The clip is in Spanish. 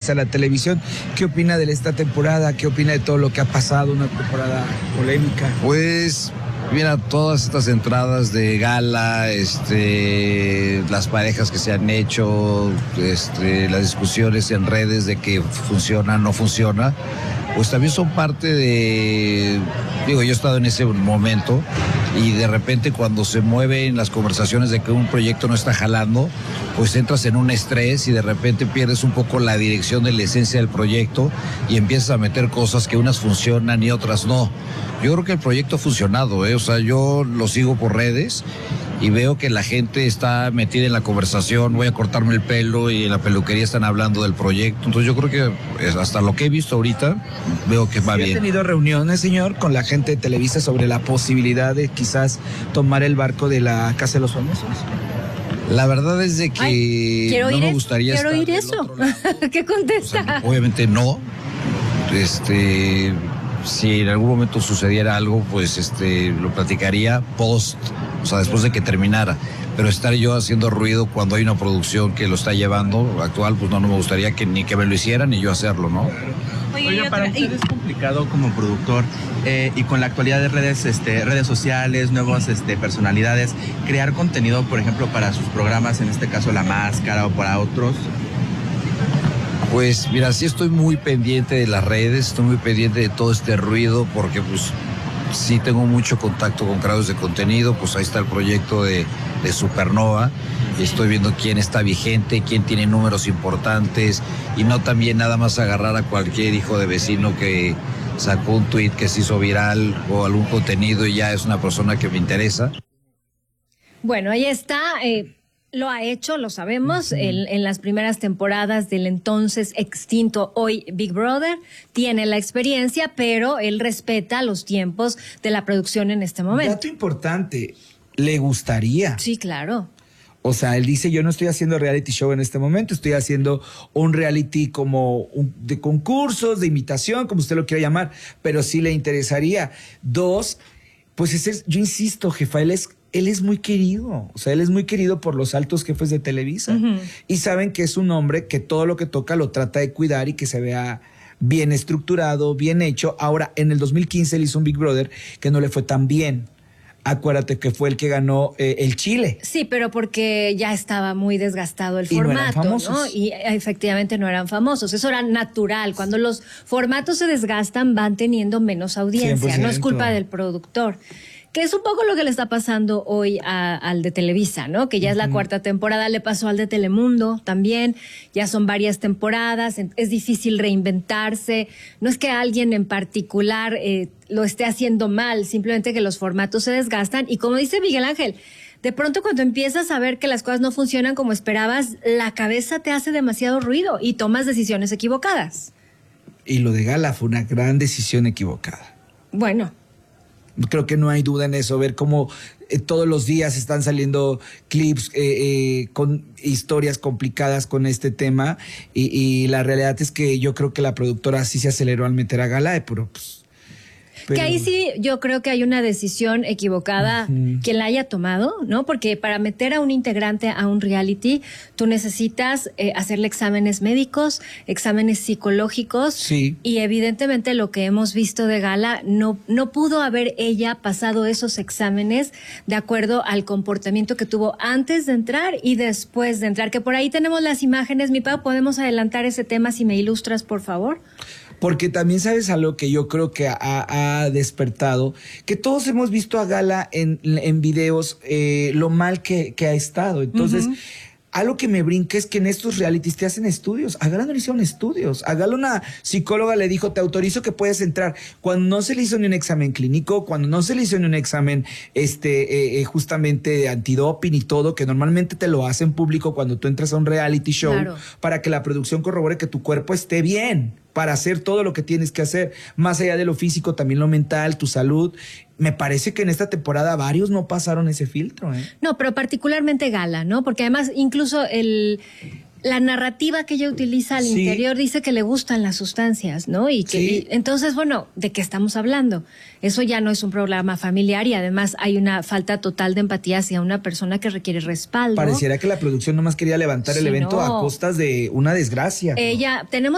Televisa, la televisión. ¿Qué opina de esta temporada? ¿Qué opina de todo lo que ha pasado? Una temporada polémica. Pues mira, todas estas entradas de gala, las parejas que se han hecho, las discusiones en redes de que funciona, no funciona, pues también son parte de, yo he estado en ese momento y de repente cuando se mueven las conversaciones de que un proyecto no está jalando, pues entras en un estrés y de repente pierdes un poco la dirección de la esencia del proyecto y empiezas a meter cosas que unas funcionan y otras no. Yo creo que el proyecto ha funcionado, o sea, yo lo sigo por redes y veo que la gente está metida en la conversación, voy a cortarme el pelo y en la peluquería están hablando del proyecto, entonces yo creo que hasta lo que he visto ahorita, veo que va bien. ¿Ha tenido reuniones, señor, con la gente de Televisa sobre la posibilidad de quizás tomar el barco de la Casa de los Famosos? La verdad es de que no me gustaría estar del oír eso. otro lado. ¿Qué contesta? O sea, obviamente no. Si en algún momento sucediera algo, pues lo platicaría después de que terminara. Pero estar yo haciendo ruido cuando hay una producción que lo está llevando actual, pues no me gustaría que ni que me lo hicieran ni yo hacerlo, ¿no? Oye, para usted es complicado como productor y con la actualidad de redes sociales, nuevas personalidades, crear contenido, por ejemplo, para sus programas, en este caso La Máscara o para otros. Pues mira, sí estoy muy pendiente de las redes, estoy muy pendiente de todo este ruido porque pues sí tengo mucho contacto con creadores de contenido, pues ahí está el proyecto de Supernova, estoy viendo quién está vigente, quién tiene números importantes y no también nada más agarrar a cualquier hijo de vecino que sacó un tuit que se hizo viral o algún contenido y ya es una persona que me interesa. Bueno, ahí está. Lo ha hecho, lo sabemos, en las primeras temporadas del entonces extinto hoy Big Brother. Tiene la experiencia, pero él respeta los tiempos de la producción en este momento. Dato importante, ¿le gustaría? Sí, claro. O sea, él dice, yo no estoy haciendo reality show en este momento, estoy haciendo un reality como de concursos, de imitación, como usted lo quiera llamar, pero sí le interesaría. Dos, pues yo insisto, jefa, él es muy querido, o sea, él es muy querido por los altos jefes de Televisa. Y saben que es un hombre que todo lo que toca lo trata de cuidar y que se vea bien estructurado, bien hecho. Ahora, en el 2015 él hizo un Big Brother que no le fue tan bien. Acuérdate que fue el que ganó el Chile. Sí, pero porque ya estaba muy desgastado el y formato, no eran famosos. ¿no? Y efectivamente no eran famosos. Eso era natural. Cuando los formatos se desgastan, van teniendo menos audiencia. 100%. No es culpa del productor. Que es un poco lo que le está pasando hoy al de Televisa, ¿no? Que ya es la cuarta temporada, le pasó al de Telemundo también, ya son varias temporadas, es difícil reinventarse. No es que alguien en particular lo esté haciendo mal, simplemente que los formatos se desgastan. Y como dice Miguel Ángel, de pronto cuando empiezas a ver que las cosas no funcionan como esperabas, la cabeza te hace demasiado ruido y tomas decisiones equivocadas. Y lo de Gala fue una gran decisión equivocada. Bueno. Creo que no hay duda en eso, ver cómo todos los días están saliendo clips con historias complicadas con este tema y la realidad es que yo creo que la productora sí se aceleró al meter a Gala, pero que ahí sí yo creo que hay una decisión equivocada quien la haya tomado, ¿no? Porque para meter a un integrante a un reality, tú necesitas hacerle exámenes médicos, exámenes psicológicos. Sí. Y evidentemente lo que hemos visto de Gala, no pudo haber ella pasado esos exámenes de acuerdo al comportamiento que tuvo antes de entrar y después de entrar. Que por ahí tenemos las imágenes, mi Pau, ¿podemos adelantar ese tema si me ilustras, por favor? Porque también sabes algo que yo creo que ha despertado, que todos hemos visto a Gala en videos, lo mal que ha estado. Entonces, algo que me brinca es que en estos realities te hacen estudios. A Gala no le hicieron estudios. A Gala una psicóloga le dijo, te autorizo que puedas entrar. Cuando no se le hizo ni un examen clínico, cuando no se le hizo ni un examen justamente de antidoping y todo, que normalmente te lo hacen público cuando tú entras a un reality show, claro, para que la producción corrobore que tu cuerpo esté bien, para hacer todo lo que tienes que hacer, más allá de lo físico, también lo mental, tu salud. Me parece que en esta temporada varios no pasaron ese filtro, ¿eh? No, pero particularmente Gala, ¿no? Porque además incluso la narrativa que ella utiliza al interior dice que le gustan las sustancias, ¿no? Y que entonces, bueno, ¿de qué estamos hablando? Eso ya no es un programa familiar y además hay una falta total de empatía hacia una persona que requiere respaldo. Pareciera que la producción nomás quería levantar el evento a costas de una desgracia. Tenemos